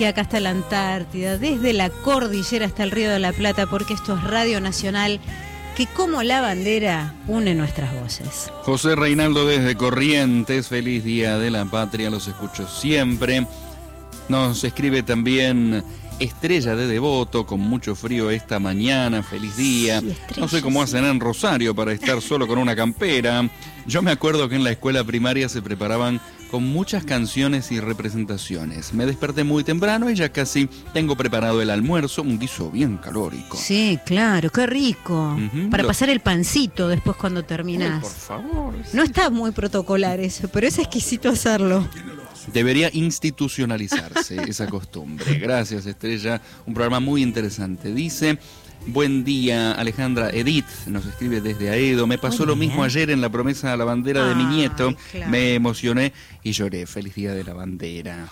Y acá está la Antártida, desde la cordillera hasta el Río de la Plata, porque esto es Radio Nacional, que como la bandera une nuestras voces. José Reinaldo desde Corrientes, feliz Día de la Patria, los escucho siempre. Nos escribe también Estrella de Devoto, con mucho frío esta mañana, feliz día. Sí, no sé cómo hacen en Rosario para estar solo con una campera. Yo me acuerdo que en la escuela primaria se preparaban con muchas canciones y representaciones. Me desperté muy temprano y ya casi tengo preparado el almuerzo, un guiso bien calórico. Sí, claro, qué rico. Para pasar el pancito después cuando terminás. Ay, por favor. No está muy protocolar eso, pero es exquisito hacerlo. Debería institucionalizarse esa costumbre. Gracias, Estrella. Un programa muy interesante. Dice: buen día, Alejandra. Edith nos escribe desde Aedo. Me pasó lo mismo ayer en la promesa a la bandera de mi nieto. Claro. Me emocioné y lloré. Feliz Día de la Bandera.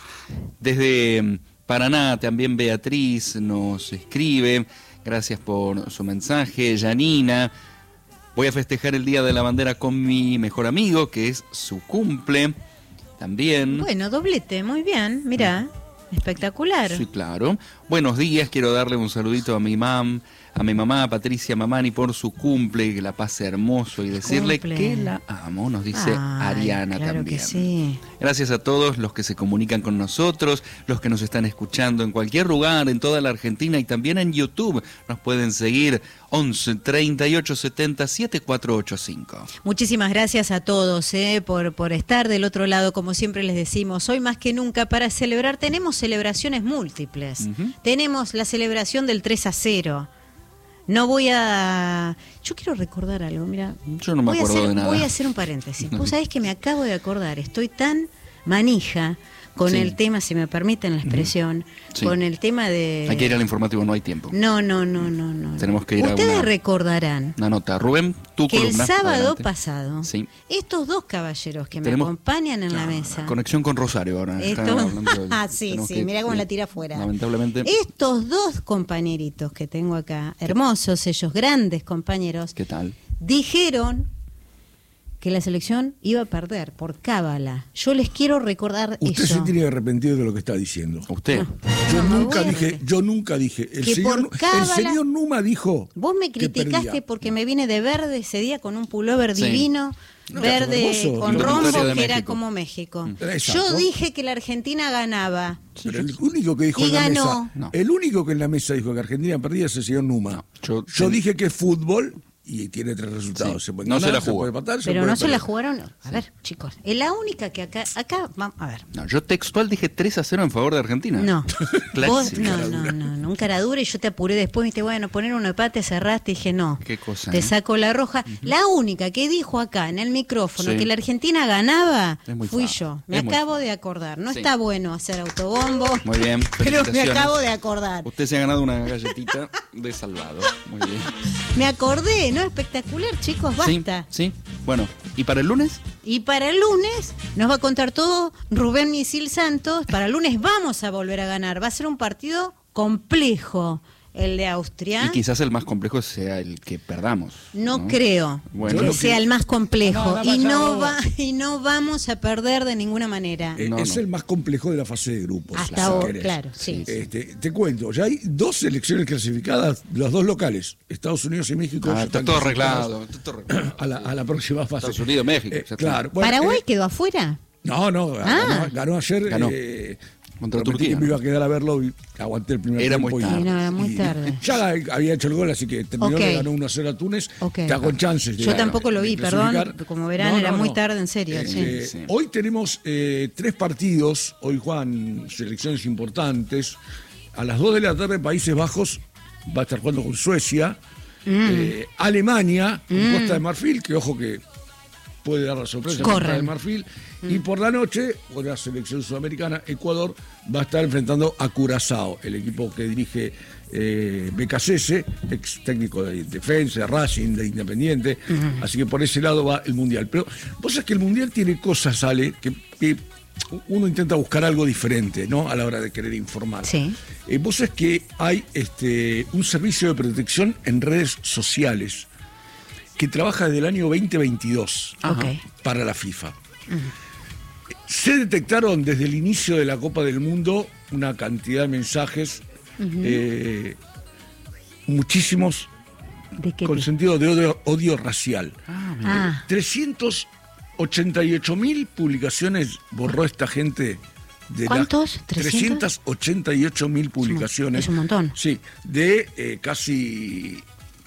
Desde Paraná también Beatriz nos escribe. Gracias por su mensaje. Janina: voy a festejar el Día de la Bandera con mi mejor amigo, que es su cumple. También. Bueno, doblete, muy bien, mirá, espectacular. Sí, claro. Buenos días, quiero darle un saludito a mi mamá Patricia Mamani por su cumple, que la pase hermoso y decirle que la amo, nos dice Ariana claro también. Que sí. Gracias a todos los que se comunican con nosotros, los que nos están escuchando en cualquier lugar, en toda la Argentina y también en YouTube. Nos pueden seguir 11 38 70 7485. Muchísimas gracias a todos por estar del otro lado. Como siempre les decimos, hoy más que nunca para celebrar, tenemos celebraciones múltiples. Tenemos la celebración del 3-0. No voy a... Yo quiero recordar algo, mira. Yo no me acuerdo de nada. Voy a hacer un paréntesis. Vos sabés que me acabo de acordar, estoy tan manija con el tema, si me permiten la expresión, con el tema de... Hay que ir al informativo, no hay tiempo. No. Tenemos que ir Ustedes recordarán una nota. Rubén, tu que columna, el sábado adelante. pasado, estos dos caballeros que me Tenemos acompañan en la mesa... Conexión con Rosario ahora. Sí, mira cómo la tira afuera. Lamentablemente. Estos dos compañeritos que tengo acá, hermosos ellos, grandes compañeros... ¿Qué tal? Dijeron que la selección iba a perder por cábala. Yo les quiero recordar Usted eso. se tiene que arrepentir de lo que está diciendo. ¿Usted? Yo nunca dije. El señor Numa dijo. Vos me criticaste porque me vine de verde ese día con un pullover divino, verde con rombo, que era como México. Yo dije que la Argentina ganaba. Pero el único que dijo y en la ganó. mesa, el único que en la mesa dijo que Argentina perdía es el señor Numa. Yo dije que es fútbol. Y tiene tres resultados. Se puede ganar, se la jugó. Se puede empatar, pero no se la jugaron. A ver, chicos. Es la única que acá vamos a ver. No, yo textual dije 3-0 en favor de Argentina. No. Vos, no. Un cara dura y yo te apuré después. Viste, bueno, poner un empate, cerraste y dije no. Qué cosa. Te saco la roja. La única que dijo acá en el micrófono que la Argentina ganaba fui yo. Me acabo de acordar. No está bueno hacer autobombo. Muy bien. Pero me acabo de acordar. Usted se ha ganado una galletita de salvado. Muy bien. Me acordé, ¿no? Espectacular, chicos, basta. Sí. Bueno, ¿y para el lunes? Y para el lunes nos va a contar todo Rubén Misil Santos. Para el lunes vamos a volver a ganar. Va a ser un partido complejo el de Austria. Y quizás el más complejo sea el que perdamos. No creo que sea el más complejo. Y no vamos a perder de ninguna manera. Es el más complejo de la fase de grupos. Hasta ahora, claro, sí. Te cuento, ya hay dos selecciones clasificadas, las dos locales, Estados Unidos y México. Está todo arreglado. A la próxima fase. Estados Unidos, México. Claro. Bueno, ¿Paraguay quedó afuera? No, ganó ayer. Ganó. Contra Turquía. Me iba a quedar a verlo y aguanté el primer tiempo. Era muy tarde. Ya había hecho el gol, así que terminó que ganó 1-0 a Túnez. Está con chances. Yo tampoco lo vi, perdón. Como verán, era muy tarde, en serio. Hoy tenemos 3 partidos. Hoy juegan selecciones importantes. A las 2 de la tarde, Países Bajos va a estar jugando con Suecia. Alemania, con Costa de Marfil, que ojo que puede dar la sorpresa Costa de Marfil. Y por la noche, la selección sudamericana, Ecuador, va a estar enfrentando a Curazao, el equipo que dirige Becasese, ex técnico de Defensa, de Racing, de Independiente. Así que por ese lado va el Mundial. Pero vos sabés que el Mundial tiene cosas, Ale, que uno intenta buscar algo diferente, ¿no? A la hora de querer informar. Sí. Vos sabés que hay un servicio de protección en redes sociales que trabaja desde el año 2022 para la FIFA. Se detectaron desde el inicio de la Copa del Mundo una cantidad de mensajes, muchísimos, con sentido de odio racial. 388.000 publicaciones borró esta gente. ¿Cuántos? 388.000 publicaciones. Es un montón. Sí, de casi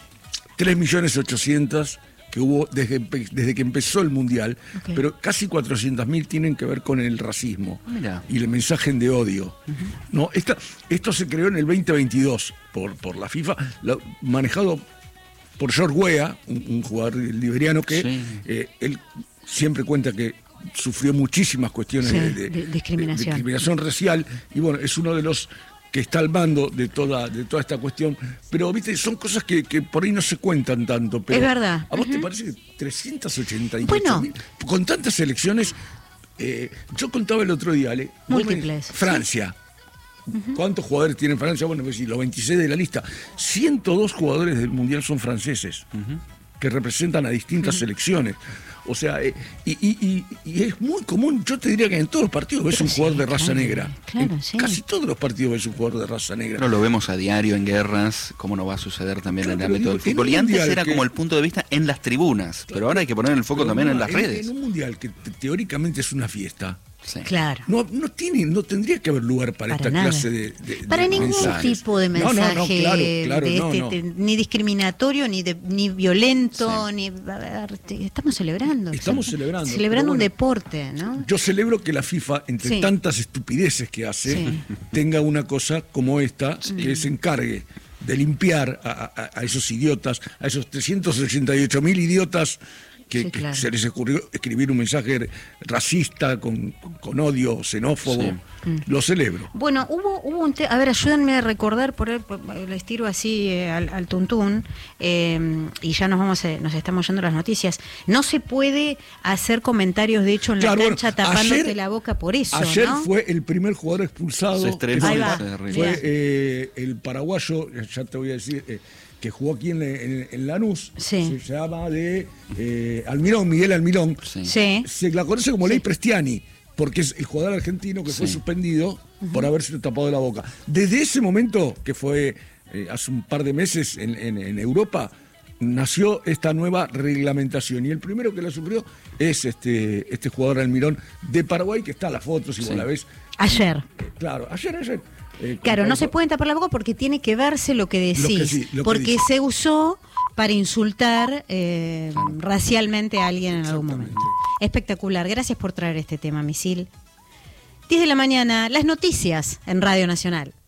3.800.000 que hubo desde que empezó el Mundial, pero casi 400.000 tienen que ver con el racismo y el mensaje de odio. No, esto se creó en el 2022 por la FIFA, manejado por George Weah, un jugador liberiano que él siempre cuenta que sufrió muchísimas cuestiones de discriminación racial, y bueno, es uno de los que está al mando de toda esta cuestión, pero viste, son cosas que por ahí no se cuentan tanto. Pero es verdad. ¿A vos te parece que 388.000 con tantas selecciones? Yo contaba el otro día, Ale, múltiples. Francia. ¿Cuántos jugadores tiene Francia? Bueno, pues, los 26 de la lista. 102 jugadores del Mundial son franceses, que representan a distintas selecciones. O sea, y es muy común, yo te diría que en todos los partidos ves un jugador de raza negra. Casi todos los partidos ves un jugador de raza negra. No lo vemos a diario en guerras, como no va a suceder también en el ámbito del fútbol. Y antes era como el punto de vista en las tribunas, pero ahora hay que poner el foco también en las redes. En un mundial que teóricamente es una fiesta. Claro. No tendría que haber lugar para esta clase de para ningún mensajes. tipo de mensaje ni discriminatorio, ni violento, estamos celebrando. Celebrando un deporte, ¿no? Yo celebro que la FIFA, entre tantas estupideces que hace, tenga una cosa como esta, que se encargue de limpiar a esos idiotas, a esos 388.000 idiotas que se les ocurrió escribir un mensaje racista, con odio, xenófobo. Lo celebro. Bueno, hubo un a ver, ayúdenme a recordar, les tiro así al tuntún, y ya nos estamos yendo a las noticias. No se puede hacer comentarios, de hecho, en la cancha tapándote la boca por eso, ayer fue el primer jugador expulsado. Se estrenó. Fue el paraguayo, ya te voy a decir, que jugó aquí en Lanús, se llama Almirón, Miguel Almirón. Se la conoce como Ley Prestiani, porque es el jugador argentino que fue suspendido por haberse tapado la boca. Desde ese momento, que fue hace un par de meses en Europa, nació esta nueva reglamentación. Y el primero que la sufrió es este jugador Almirón de Paraguay, que está en las fotos, y vos la ves. Ayer. Claro, ayer. Claro, no se pueden tapar la boca porque tiene que verse lo que decís, porque se usó para insultar racialmente a alguien en algún momento. Espectacular, gracias por traer este tema, Misil. 10 de la mañana, las noticias en Radio Nacional.